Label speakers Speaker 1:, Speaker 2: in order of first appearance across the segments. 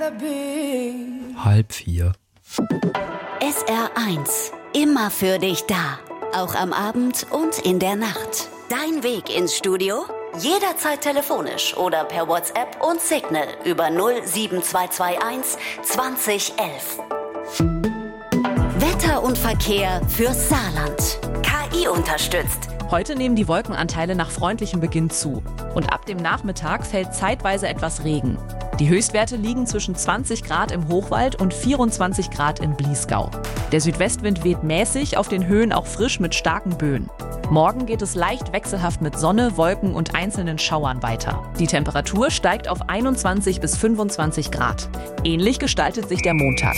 Speaker 1: 3:30.
Speaker 2: SR1, immer für dich da. Auch am Abend und in der Nacht. Dein Weg ins Studio? Jederzeit telefonisch oder per WhatsApp und Signal über 07221 2011. Wetter und Verkehr fürs Saarland. KI unterstützt.
Speaker 3: Heute nehmen die Wolkenanteile nach freundlichem Beginn zu. Und ab dem Nachmittag fällt zeitweise etwas Regen. Die Höchstwerte liegen zwischen 20 Grad im Hochwald und 24 Grad in Bliesgau. Der Südwestwind weht mäßig, auf den Höhen auch frisch mit starken Böen. Morgen geht es leicht wechselhaft mit Sonne, Wolken und einzelnen Schauern weiter. Die Temperatur steigt auf 21 bis 25 Grad. Ähnlich gestaltet sich der Montag.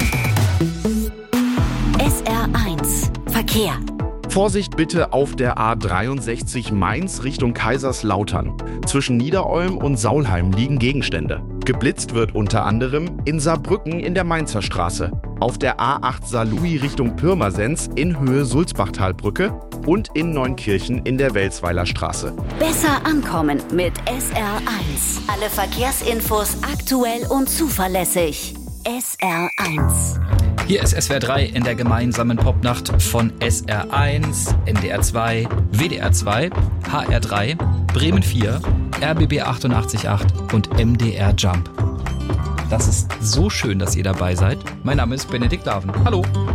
Speaker 2: SR1 Verkehr.
Speaker 4: Vorsicht bitte auf der A63 Mainz Richtung Kaiserslautern. Zwischen Niederolm und Saulheim liegen Gegenstände. Geblitzt wird unter anderem in Saarbrücken in der Mainzer Straße, auf der A8 Saarlouis Richtung Pirmasens in Höhe Sulzbachtalbrücke und in Neunkirchen in der Welsweiler Straße.
Speaker 2: Besser ankommen mit SR1. Alle Verkehrsinfos aktuell und zuverlässig. SR1.
Speaker 1: Hier ist SWR 3 in der gemeinsamen Popnacht von SR1, NDR 2, WDR 2, HR 3, Bremen 4, RBB 88.8 und MDR Jump. Das ist so schön, dass ihr dabei seid. Mein Name ist Benedikt Laven. Hallo.